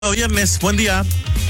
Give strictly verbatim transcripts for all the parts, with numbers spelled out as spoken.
Viernes, buen día.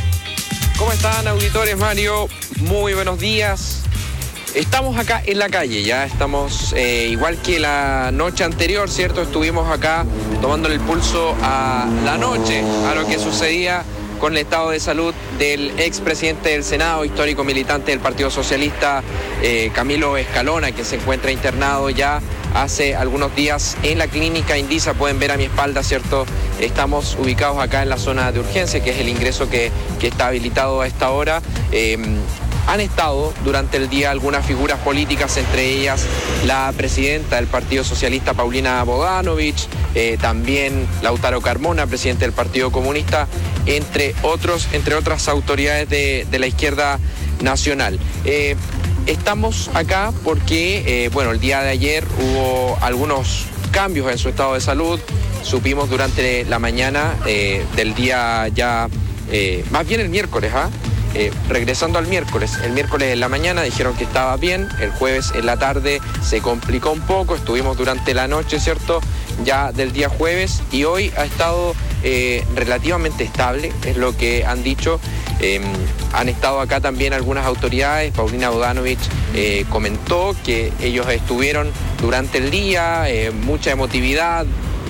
¿Cómo están, auditores? Mario, muy buenos días. Estamos acá en la calle, ya estamos eh, igual que la noche anterior, ¿cierto? Estuvimos acá tomándole el pulso a la noche, a lo que sucedía con el estado de salud del expresidente del Senado, histórico militante del Partido Socialista, eh, Camilo Escalona, que se encuentra internado ya hace algunos días en la clínica Indisa. Pueden ver a mi espalda, ¿cierto? Estamos ubicados acá en la zona de urgencia, que es el ingreso que, que está habilitado a esta hora. Eh, Han estado durante el día algunas figuras políticas, entre ellas la presidenta del Partido Socialista, Paulina Bodanovich, eh, también Lautaro Carmona, presidente del Partido Comunista, entre otros, entre otras autoridades de, de la izquierda nacional. Eh, estamos acá porque, eh, bueno, el día de ayer hubo algunos cambios en su estado de salud. Supimos durante la mañana eh, del día ya, eh, más bien el miércoles, ¿ah? ¿eh? Eh, regresando al miércoles, el miércoles en la mañana dijeron que estaba bien, el jueves en la tarde se complicó un poco, estuvimos durante la noche, ¿cierto?, ya del día jueves, y hoy ha estado eh, relativamente estable, es lo que han dicho. Eh, han estado acá también algunas autoridades. Paulina Bodanovich eh, comentó que ellos estuvieron durante el día, eh, mucha emotividad,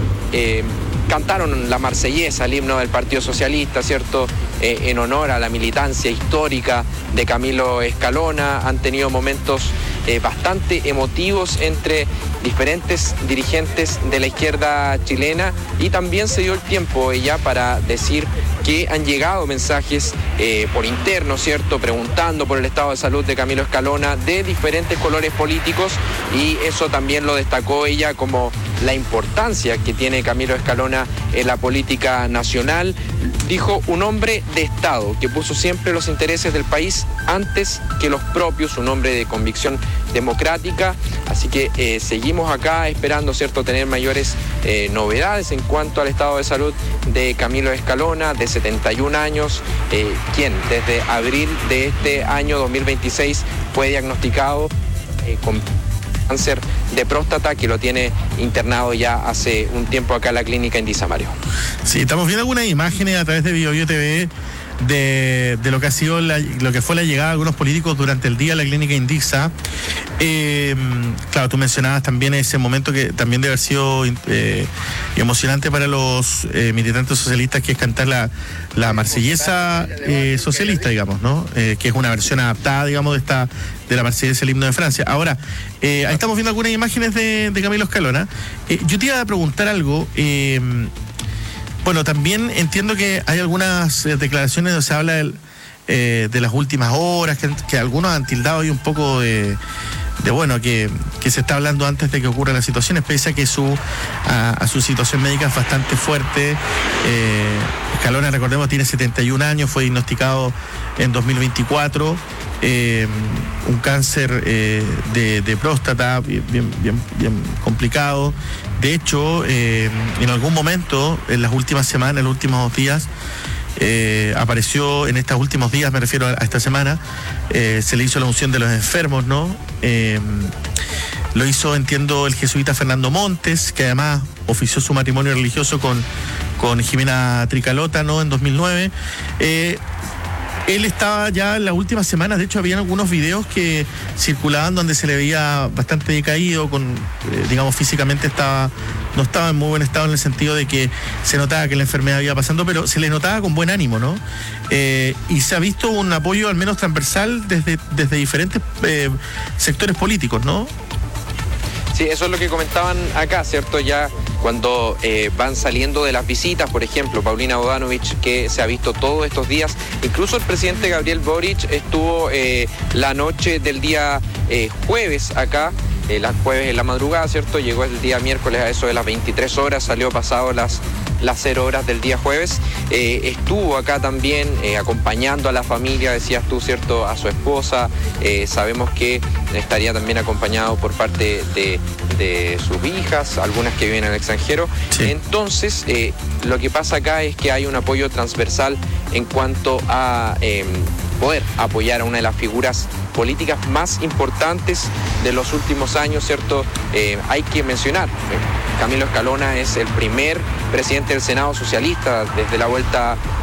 eh, cantaron la marsellesa, el himno del Partido Socialista, ¿cierto?, Eh, en honor a la militancia histórica de Camilo Escalona. Han tenido momentos eh, bastante emotivos entre diferentes dirigentes de la izquierda chilena, y también se dio el tiempo ella para decir que han llegado mensajes eh, por interno, ¿cierto?, preguntando por el estado de salud de Camilo Escalona de diferentes colores políticos, y eso también lo destacó ella como la importancia que tiene Camilo Escalona en la política nacional. Dijo: un hombre de Estado que puso siempre los intereses del país antes que los propios, un hombre de convicción democrática. Así que eh, seguimos acá esperando, ¿cierto?, tener mayores eh, novedades en cuanto al estado de salud de Camilo Escalona, de setenta y un años, eh, quien desde abril de este año dos mil veintiséis fue diagnosticado eh, con cáncer de próstata, que lo tiene internado ya hace un tiempo acá en la clínica Indisa, Mario. Sí, estamos viendo algunas imágenes a través de BioBio T V de, de lo que ha sido la, lo que fue la llegada de algunos políticos durante el día a la clínica Indisa. Eh, claro, tú mencionabas también ese momento que también debe haber sido eh, emocionante para los eh, militantes socialistas, que es cantar la, la marsellesa eh, socialista, digamos, ¿no? Eh, que es una versión adaptada, digamos, de esta de la marsellesa, el himno de Francia. Ahora, eh, ahí estamos viendo algunas imágenes de, de Camilo Escalona. Eh, yo te iba a preguntar algo. Eh, bueno, también entiendo que hay algunas eh, declaraciones donde se habla del, eh, de las últimas horas, que, que algunos han tildado ahí un poco de, de bueno, que, que se está hablando antes de que ocurran las situaciones, pese a que su, a, a su situación médica es bastante fuerte. Eh, Escalona, recordemos, tiene setenta y un años, fue diagnosticado en dos mil veinticuatro. Eh, un cáncer eh, de, de próstata bien, bien, bien complicado. De hecho, eh, en algún momento, en las últimas semanas, en los últimos días, eh, apareció, en estos últimos días, me refiero a, a esta semana, eh, se le hizo la unción de los enfermos, ¿no? Eh, lo hizo, entiendo, el jesuita Fernando Montes, que además ofició su matrimonio religioso con, con Jimena Tricalota, ¿no?, en dos mil nueve. Eh, Él estaba ya en las últimas semanas, de hecho había algunos videos que circulaban donde se le veía bastante decaído, con, eh, digamos, físicamente estaba, no estaba en muy buen estado, en el sentido de que se notaba que la enfermedad iba pasando, pero se le notaba con buen ánimo, ¿no? Eh, y se ha visto un apoyo al menos transversal desde, desde diferentes eh, sectores políticos, ¿no? Sí, eso es lo que comentaban acá, ¿cierto? Ya cuando eh, van saliendo de las visitas, por ejemplo, Paulina Bodanovich, que se ha visto todos estos días, incluso el presidente Gabriel Boric estuvo eh, la noche del día eh, jueves acá, eh, las jueves en la madrugada, ¿cierto? Llegó el día miércoles a eso de las veintitrés horas, salió pasado las las cero horas del día jueves. Eh, estuvo acá también eh, acompañando a la familia, decías tú, ¿cierto?, a su esposa. Eh, sabemos que estaría también acompañado por parte de, de sus hijas, algunas que viven en el extranjero. Sí. Entonces, eh, lo que pasa acá es que hay un apoyo transversal en cuanto a eh, poder apoyar a una de las figuras políticas más importantes de los últimos años, ¿cierto? Eh, hay que mencionar, eh, Camilo Escalona es el primer presidente del Senado socialista desde la vuelta